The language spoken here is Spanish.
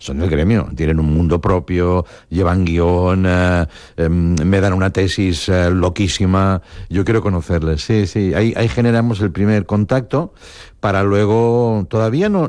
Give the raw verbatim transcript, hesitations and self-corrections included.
son del gremio, tienen un mundo propio, llevan guión, eh, eh, me dan una tesis eh, loquísima, yo quiero conocerles, sí, sí, ahí, ahí generamos el primer contacto para luego, todavía no,